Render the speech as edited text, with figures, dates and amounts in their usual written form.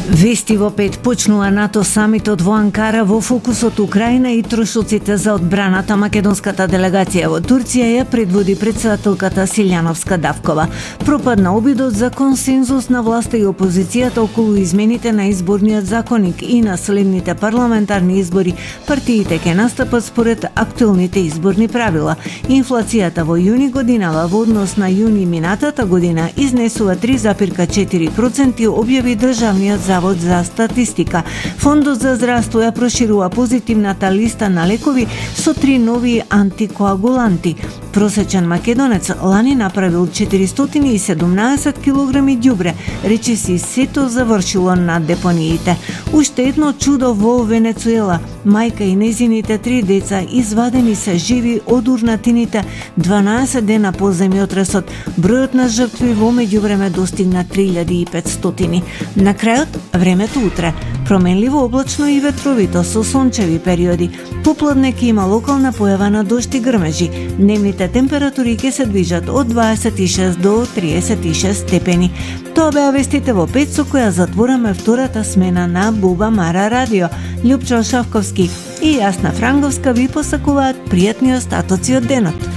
Вести во 5 почнува НАТО самитот во Анкара во фокусот Украина и трошоците за одбраната. Македонската делегација во Турција ја предводи претседателката Силјановска Давкова. Пропадна обидот за консензус на власта и опозицијата околу измените на изборниот законник и на следните парламентарни избори. Партиите ќе настапат според актуелните изборни правила. Инфлацијата во јуни годинава во однос на јуни минатата година изнесува 3,4%, објави Државниот Завод за статистика. Фондот за здравство ја проширува позитивната листа на лекови со 3 нови антикоагуланти. Просечен македонец лани направил 417 килограми ѓубре, речиси сето завршило на депониите. Уште едно чудо во Венецуела. Мајка и незините 3 деца извадени се живи од урнатините 12 дена по земјотресот. Бројот на жртви во меѓувреме достигна 3500. На крајот, времето утре. Променливо облачно и ветровито со сончеви периоди. Попладне ќе има локална појава на дожд и грмежи. Дневните температури ќе се движат од 26 до 36 степени. Тоа беа вестите во 5 со која затвораме втората смена на Буба Мара радио. Љупчо Шавковски и Јасна Франговска ви посакуваат пријатни остатоци од денот.